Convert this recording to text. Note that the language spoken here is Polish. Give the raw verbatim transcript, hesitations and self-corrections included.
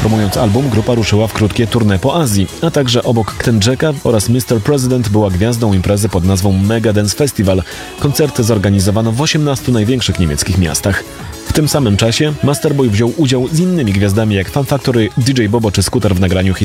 promując album, grupa ruszyła w krótkie tournée po Azji, a także obok Ten Jacka oraz mister President była gwiazdą imprezy pod nazwą Mega Dance Festival. Koncerty zorganizowano w osiemnastu największych niemieckich miastach. W tym samym czasie Masterboy wziął udział z innymi gwiazdami jak Fun Factory, D J Bobo czy Scooter w nagraniu